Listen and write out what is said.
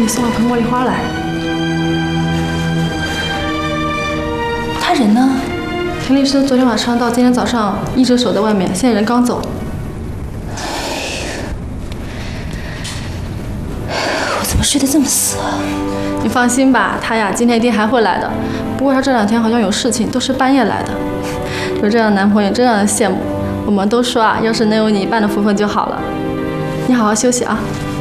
你送了盆茉莉花来。 他人呢？ 田律师昨天晚上到今天早上一直守在外面，现在人刚走。 我怎么睡得这么死啊？ 你放心吧，他呀今天一定还会来的。不过他这2天好像有事情，都是半夜来的。有这样的男朋友真让人羡慕。我们都说啊，要是能有你一半的福分就好了。你好好休息啊。